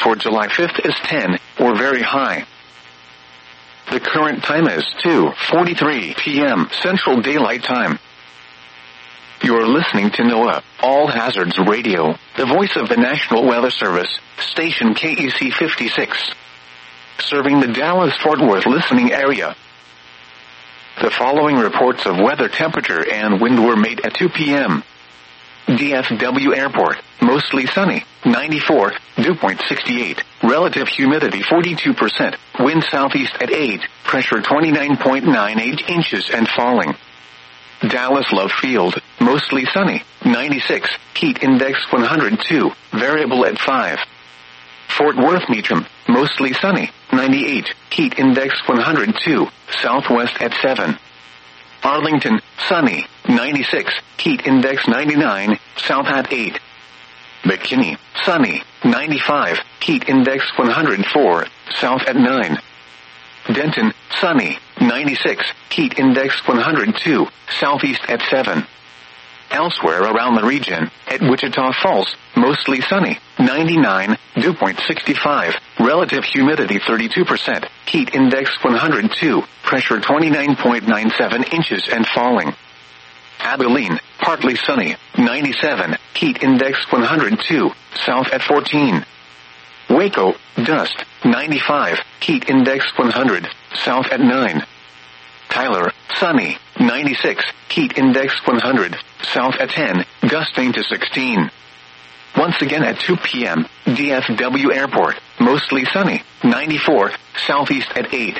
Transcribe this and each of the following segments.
for July 5th is 10, or very high. The current time is 2:43 p.m. Central Daylight Time. You're listening to NOAA, All Hazards Radio, the voice of the National Weather Service, station KEC 56. Serving the Dallas-Fort Worth listening area. The following reports of weather temperature and wind were made at 2 p.m. DFW Airport, mostly sunny, 94, dew point 68, relative humidity 42%, wind southeast at 8, pressure 29.98 inches and falling. Dallas Love Field, mostly sunny, 96, heat index 102, variable at 5. Fort Worth Meacham, mostly sunny, 98, heat index 102, southwest at 7. Arlington, sunny, 96, heat index 99, south at 8. McKinney, sunny, 95, heat index 104, south at 9. Denton, sunny, 96, heat index 102, southeast at 7. Elsewhere around the region, at Wichita Falls, mostly sunny, 99, dew point 65, relative humidity 32%, heat index 102, pressure 29.97 inches and falling. Abilene, partly sunny, 97, heat index 102, south at 14. Waco, dust, 95, heat index 100, south at 9. Tyler, sunny, 96, heat index 100, south at 10, gusting to 16. Once again at 2 p.m., DFW Airport, mostly sunny, 94, southeast at 8.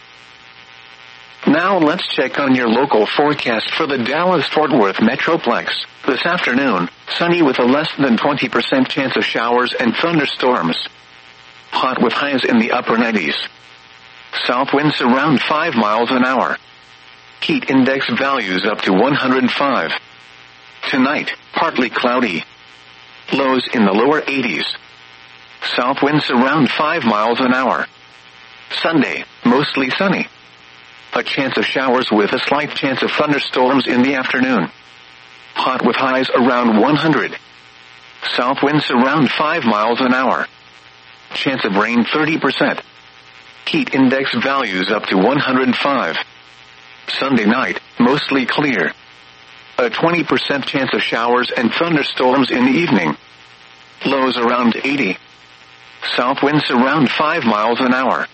Now let's check on your local forecast for the Dallas-Fort Worth Metroplex. This afternoon, sunny with a less than 20% chance of showers and thunderstorms. Hot with highs in the upper 90s. South winds around 5 miles an hour. Heat index values up to 105. Tonight, partly cloudy. Lows in the lower 80s. South winds around 5 miles an hour. Sunday, mostly sunny. A chance of showers with a slight chance of thunderstorms in the afternoon. Hot with highs around 100. South winds around 5 miles an hour. Chance of rain 30%. Heat index values up to 105. Sunday night, mostly clear. A 20% chance of showers and thunderstorms in the evening. Lows around 80. South winds around 5 miles an hour.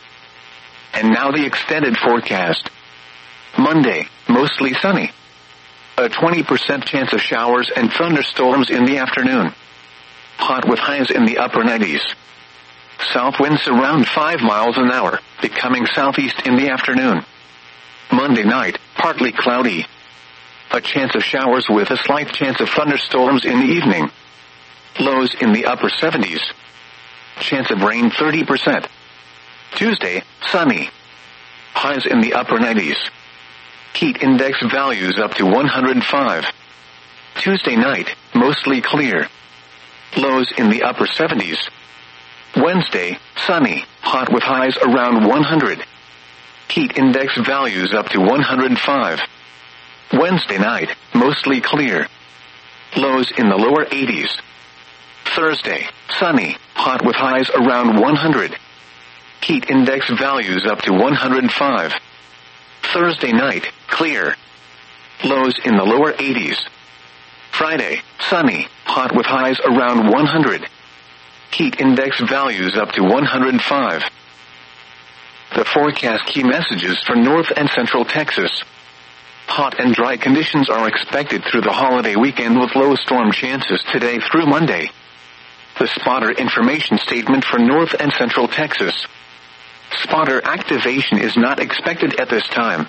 And now the extended forecast. Monday, mostly sunny. A 20% chance of showers and thunderstorms in the afternoon. Hot with highs in the upper 90s. South winds around 5 miles an hour, becoming southeast in the afternoon. Monday night, partly cloudy. A chance of showers with a slight chance of thunderstorms in the evening. Lows in the upper 70s. Chance of rain 30%. Tuesday, sunny. Highs in the upper 90s. Heat index values up to 105. Tuesday night, mostly clear. Lows in the upper 70s. Wednesday, sunny, hot with highs around 100. Heat index values up to 105. Wednesday night, mostly clear. Lows in the lower 80s. Thursday, sunny, hot with highs around 100. Heat index values up to 105. Thursday night, clear. Lows in the lower 80s. Friday, sunny, hot with highs around 100. Heat index values up to 105. The forecast key messages for North and Central Texas. Hot and dry conditions are expected through the holiday weekend with low storm chances today through Monday. The spotter information statement for North and Central Texas. Spotter activation is not expected at this time.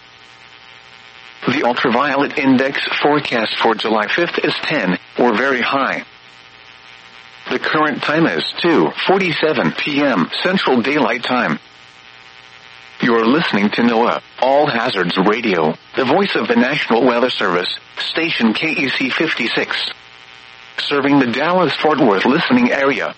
The ultraviolet index forecast for July 5th is 10, or very high. The current time is 2:47 p.m. Central Daylight Time. You're listening to NOAA, All Hazards Radio, the voice of the National Weather Service, station KEC 56. Serving the Dallas-Fort Worth listening area.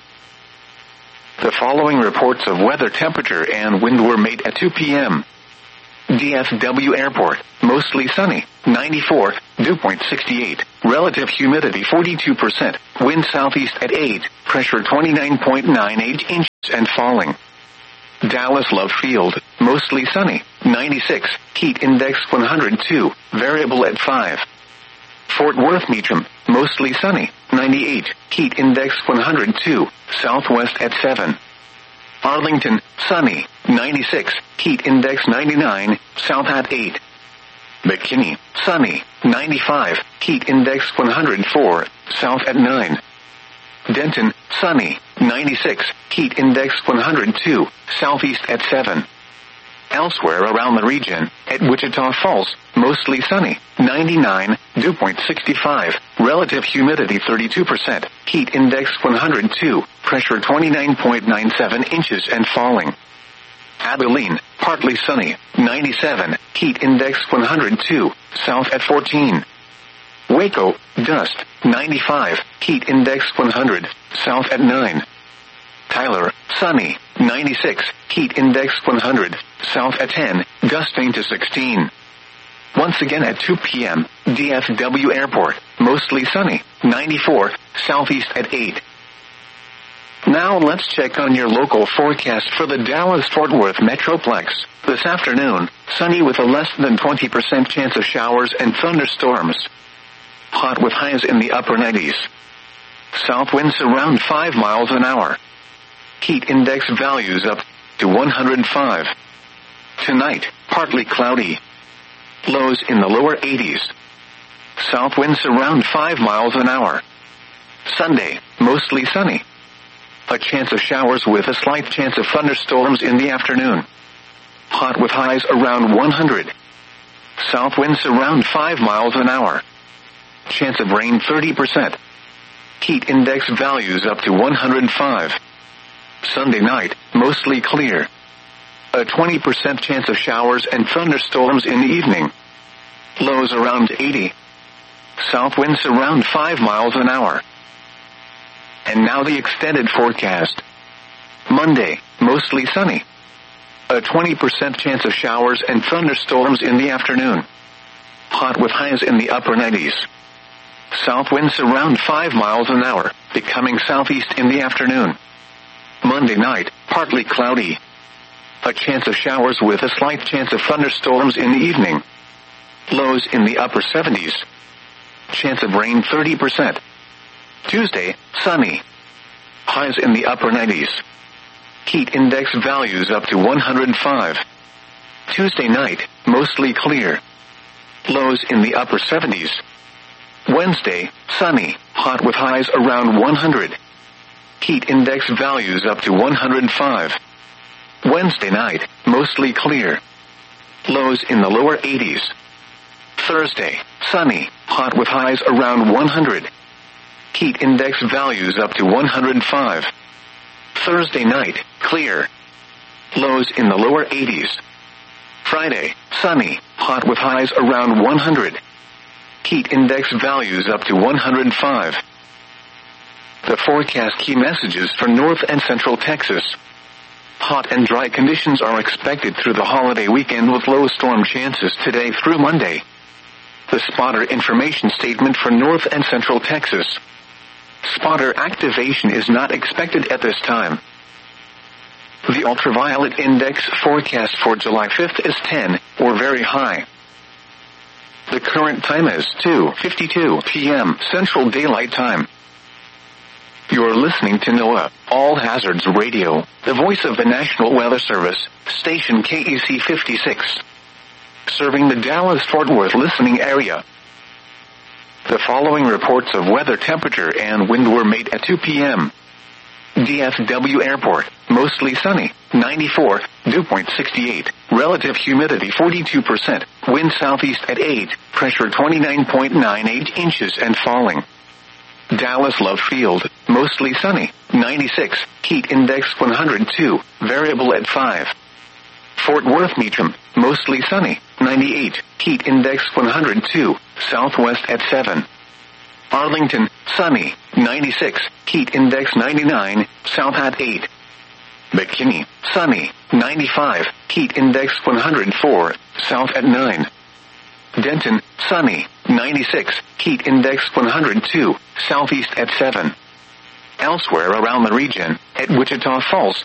The following reports of weather temperature and wind were made at 2 p.m. DFW Airport, mostly sunny, 94, dew point 68, relative humidity 42%, wind southeast at 8, pressure 29.98 inches and falling. Dallas Love Field, mostly sunny, 96, heat index 102, variable at 5. Fort Worth Meacham, mostly sunny, 98, heat index 102, southwest at 7. Arlington, sunny, 96, heat index 99, south at 8. McKinney, sunny, 95, heat index 104, south at 9. Denton, sunny, 96, heat index 102, southeast at 7. Elsewhere around the region, at Wichita Falls, mostly sunny, 99, dew point 65, relative humidity 32%, heat index 102, pressure 29.97 inches and falling. Abilene, partly sunny, 97, heat index 102, south at 14. Waco, dust, 95, heat index 100, south at 9. Tyler, sunny, 96, heat index 100, south at 10, gusting to 16. Once again at 2 p.m., DFW Airport, mostly sunny, 94, southeast at 8. Now let's check on your local forecast for the Dallas-Fort Worth Metroplex. This afternoon, sunny with a less than 20% chance of showers and thunderstorms. Hot with highs in the upper 90s. South winds around 5 miles an hour. Heat index values up to 105. Tonight, partly cloudy. Lows in the lower 80s. South winds around 5 miles an hour. Sunday, mostly sunny. A chance of showers with a slight chance of thunderstorms in the afternoon. Hot with highs around 100. South winds around 5 miles an hour. Chance of rain 30%. Heat index values up to 105. Sunday night, mostly clear. A 20% chance of showers and thunderstorms in the evening. Lows around 80. South winds around 5 miles an hour. And now the extended forecast. Monday, mostly sunny. A 20% chance of showers and thunderstorms in the afternoon. Hot with highs in the upper 90s. South winds around 5 miles an hour, becoming southeast in the afternoon. Monday night, partly cloudy. A chance of showers with a slight chance of thunderstorms in the evening. Lows in the upper 70s. Chance of rain 30%. Tuesday, sunny. Highs in the upper 90s. Heat index values up to 105. Tuesday night, mostly clear. Lows in the upper 70s. Wednesday, sunny, hot with highs around 100. Heat index values up to 105. Wednesday night, mostly clear. Lows in the lower 80s. Thursday, sunny, hot with highs around 100. Heat index values up to 105. Thursday night, clear. Lows in the lower 80s. Friday, sunny, hot with highs around 100. Heat index values up to 105. The forecast key messages for North and Central Texas. Hot and dry conditions are expected through the holiday weekend with low storm chances today through Monday. The spotter information statement for North and Central Texas. Spotter activation is not expected at this time. The ultraviolet index forecast for July 5th is 10, or very high. The current time is 2:52 p.m. Central Daylight Time. You're listening to NOAA, All Hazards Radio, the voice of the National Weather Service, station KEC 56. Serving the Dallas-Fort Worth listening area. The following reports of weather temperature and wind were made at 2 p.m. DFW Airport, mostly sunny, 94, dew point 68, relative humidity 42%, wind southeast at 8, pressure 29.98 inches and falling. Dallas Love Field, mostly sunny, 96, heat index 102, variable at 5. Fort Worth Meacham, mostly sunny, 98, heat index 102, southwest at 7. Arlington, sunny, 96, heat index 99, south at 8. McKinney, sunny, 95, heat index 104, south at 9. Denton, sunny, 96, heat index 102, southeast at 7. Elsewhere around the region, at Wichita Falls,